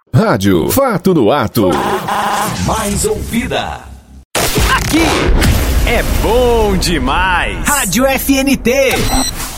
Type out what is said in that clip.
Rádio Fato no Ato. Mais ouvida. Aqui é bom demais. Rádio FNT.